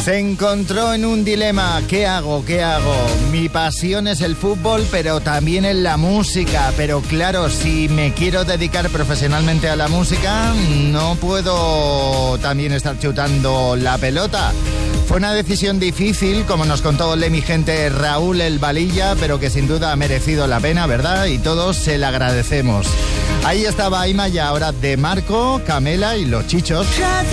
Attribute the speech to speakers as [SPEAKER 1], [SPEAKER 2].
[SPEAKER 1] Se encontró en un dilema. ¿Qué hago? ¿Qué hago? Mi pasión es el fútbol, pero también en la música. Pero claro, si me quiero dedicar profesionalmente a la música, no puedo también estar chutando la pelota. Fue una decisión difícil, como nos contó mi gente Raúl El Valilla, pero que sin duda ha merecido la pena, ¿verdad? Y todos se la agradecemos. Ahí estaba Aima y ahora de Marco, Camela y los Chichos.